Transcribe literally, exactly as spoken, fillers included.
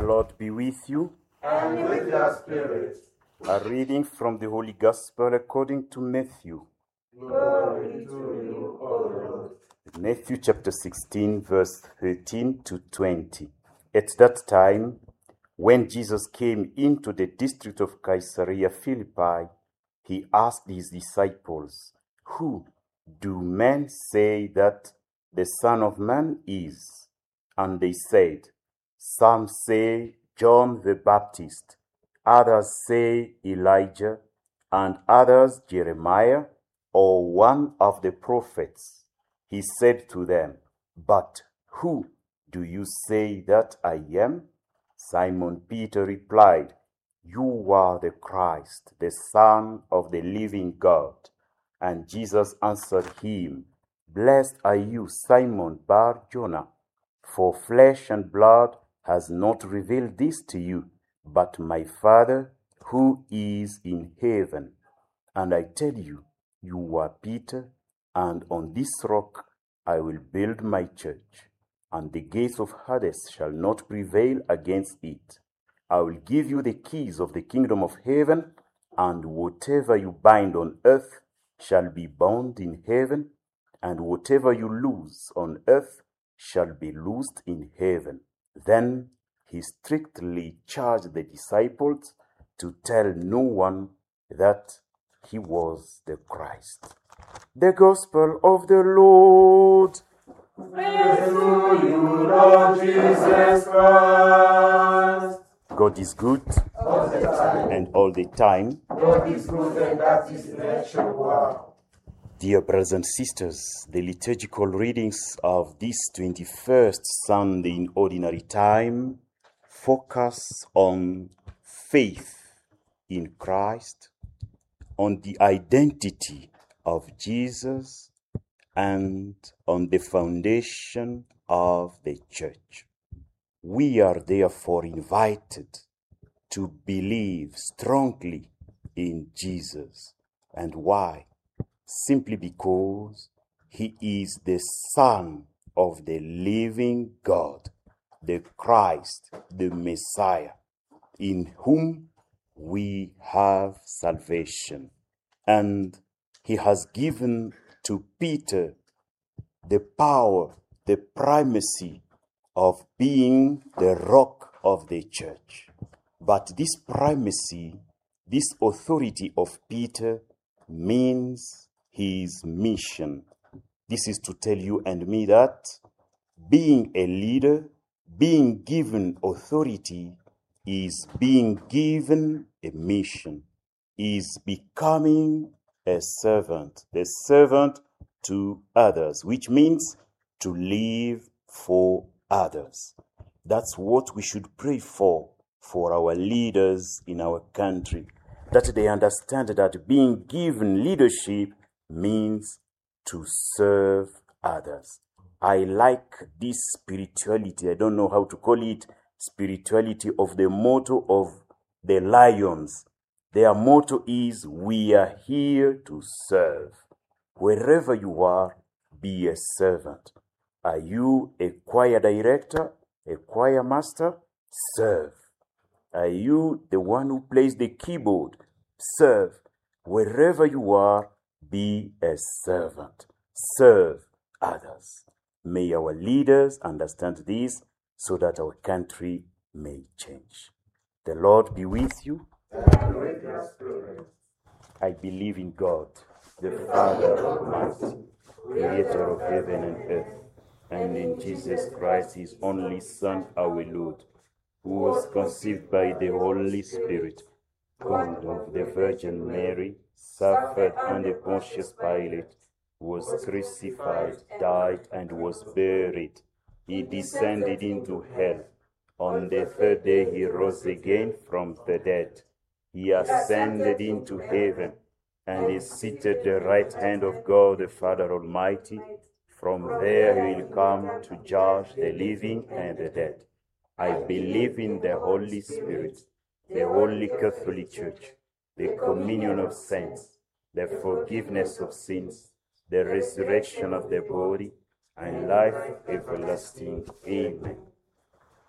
Lord be with you. And with your spirit. A reading from the Holy Gospel according to Matthew. Glory to you, O Lord. Matthew chapter sixteen, verse thirteen to twenty. At that time, when Jesus came into the district of Caesarea Philippi, he asked his disciples, "Who do men say that the Son of Man is?" And they said, "Some say John the Baptist, others say Elijah, and others Jeremiah, or one of the prophets." He said to them, "But who do you say that I am?" Simon Peter replied, "You are the Christ, the Son of the living God." And Jesus answered him, "Blessed are you, Simon Bar-Jonah, for flesh and blood has not revealed this to you, but my Father who is in heaven. And I tell you, you are Peter, and on this rock I will build my church, and the gates of Hades shall not prevail against it. I will give you the keys of the kingdom of heaven, and whatever you bind on earth shall be bound in heaven, and whatever you loose on earth shall be loosed in heaven." Then he strictly charged the disciples to tell no one that he was the Christ. The Gospel of the Lord. Praise to you, Lord Jesus Christ. God is good, All the time. and all the time. God is good, and that is natural. Wow. Dear brothers and sisters, the liturgical readings of this twenty-first Sunday in Ordinary Time focus on faith in Christ, on the identity of Jesus, and on the foundation of the Church. We are therefore invited to believe strongly in Jesus. And why? Simply because he is the Son of the living God, the Christ, the Messiah, in whom we have salvation. And he has given to Peter the power, the primacy of being the rock of the church. But this primacy, this authority of Peter means his mission. This is to tell you and me that being a leader, being given authority, is being given a mission, is becoming a servant, the servant to others, which means to live for others. That's what we should pray for, for our leaders in our country, that they understand that being given leadership means to serve others. I like this spirituality. I don't know how to call it, spirituality of the motto of the Lions. Their motto is, "We are here to serve." Wherever you are, be a servant. Are you a choir director, a choir master? Serve. Are you the one who plays the keyboard? Serve. Wherever you are, be a servant. Serve others. May our leaders understand this so that our country may change. The Lord be with you. And with your spirit. I believe in God, the Father Almighty, creator of heaven and earth, and in Jesus Christ, his only Son, our Lord, who was conceived by the Holy Spirit, born of the Virgin Mary, suffered under Pontius Pilate, was crucified, died, and was buried. He descended into hell. On the third day he rose again from the dead. He ascended into heaven, and is seated at the right hand of God the Father Almighty. From there he will come to judge the living and the dead. I believe in the Holy Spirit, the Holy Catholic Church, the communion of saints, the forgiveness of sins, the resurrection of the body, and life everlasting. Amen.